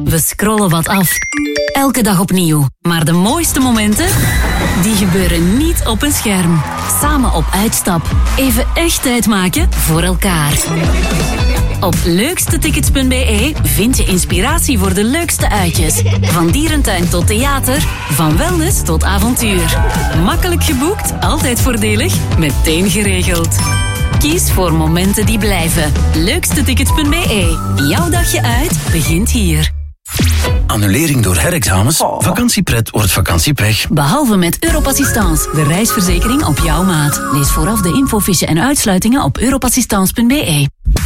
We scrollen wat af. Elke dag opnieuw. Maar de mooiste momenten, die gebeuren niet op een scherm. Samen op uitstap. Even echt tijd maken voor elkaar. Op leukstetickets.be vind je inspiratie voor de leukste uitjes. Van dierentuin tot theater, van wellness tot avontuur. Makkelijk geboekt, altijd voordelig, meteen geregeld. Kies voor momenten die blijven. Leukstetickets.be. Jouw dagje uit begint hier. Annulering door herexamens? Vakantiepret wordt vakantiepech. Behalve met Europassistance, de reisverzekering op jouw maat. Lees vooraf de infofiche en uitsluitingen op europassistance.be.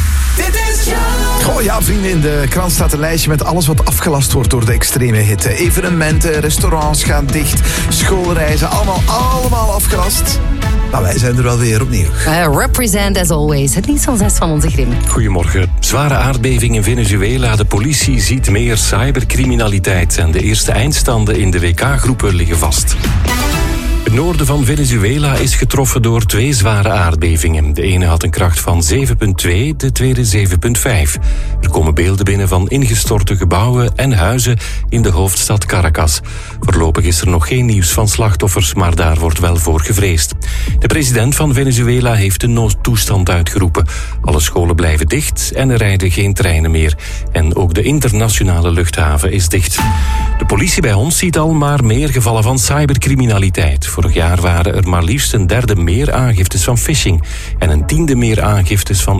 Oh ja, vrienden, in de krant staat een lijstje met alles wat afgelast wordt door de extreme hitte. Evenementen, restaurants gaan dicht, schoolreizen, allemaal afgelast. Maar wij zijn er wel weer opnieuw. Represent as always. Het nieuws van 6 van onze Grim. Goedemorgen. Zware aardbeving in Venezuela. De politie ziet meer cybercriminaliteit. En de eerste eindstanden in de WK-groepen liggen vast. Het noorden van Venezuela is getroffen door 2 zware aardbevingen. De ene had een kracht van 7,2, de tweede 7,5. Er komen beelden binnen van ingestorte gebouwen en huizen in de hoofdstad Caracas. Voorlopig is er nog geen nieuws van slachtoffers, maar daar wordt wel voor gevreesd. De president van Venezuela heeft een noodtoestand uitgeroepen. Alle scholen blijven dicht en er rijden geen treinen meer. En ook de internationale luchthaven is dicht. De politie bij ons ziet al maar meer gevallen van cybercriminaliteit. Vorig jaar waren er maar liefst een derde meer aangiftes van phishing en een tiende meer aangiftes van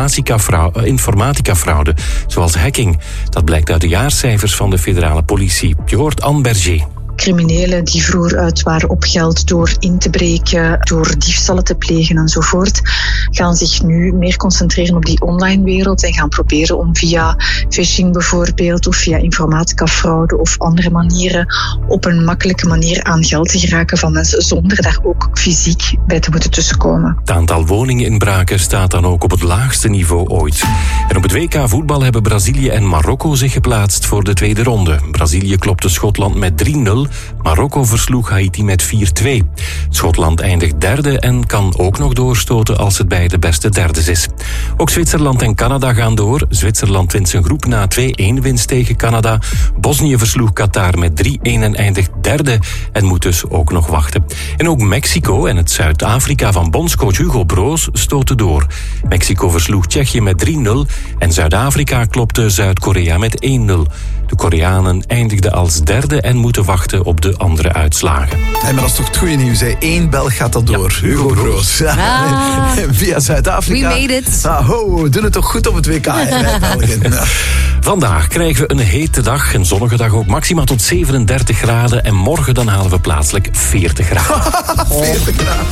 informaticafraude, zoals hacking. Dat blijkt uit de jaarcijfers van de federale politie. Je hoort Anne Berger. Criminelen die vroeger uit waren op geld door in te breken, door diefstallen te plegen enzovoort, gaan zich nu meer concentreren op die online wereld en gaan proberen om via phishing bijvoorbeeld of via informaticafraude of andere manieren op een makkelijke manier aan geld te geraken van mensen zonder daar ook fysiek bij te moeten tussenkomen. Het aantal woninginbraken staat dan ook op het laagste niveau ooit. En op het WK voetbal hebben Brazilië en Marokko zich geplaatst voor de tweede ronde. Brazilië klopte Schotland met 3-0. Marokko versloeg Haiti met 4-2. Schotland eindigt derde en kan ook nog doorstoten als het bij de beste derdes is. Ook Zwitserland en Canada gaan door. Zwitserland wint zijn groep na 2-1 winst tegen Canada. Bosnië versloeg Qatar met 3-1 en eindigt derde en moet dus ook nog wachten. En ook Mexico en het Zuid-Afrika van bondscoach Hugo Broos stoten door. Mexico versloeg Tsjechië met 3-0 en Zuid-Afrika klopte Zuid-Korea met 1-0. De Koreanen eindigden als derde en moeten wachten op de andere uitslagen. Hey, maar dat is toch het goede nieuws, hè? 1 Belg gaat dat door. Ja, Hugo Broos. Ja. Via Zuid-Afrika. We made it. We doen het toch goed op het WK, hè, België. Vandaag krijgen we een hete dag, een zonnige dag ook, maximaal tot 37 graden. En morgen dan halen we plaatselijk 40 graden. 40 graden.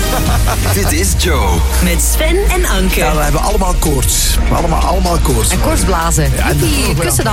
Dit is Joe. Met Sven en Anke. Ja, we hebben allemaal koorts. Allemaal koorts. En koortsblazen. Ja, Kussen dan.